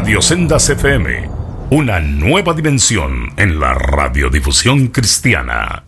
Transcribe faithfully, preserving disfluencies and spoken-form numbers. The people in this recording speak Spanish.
Radio Sendas F M, una nueva dimensión en la radiodifusión cristiana.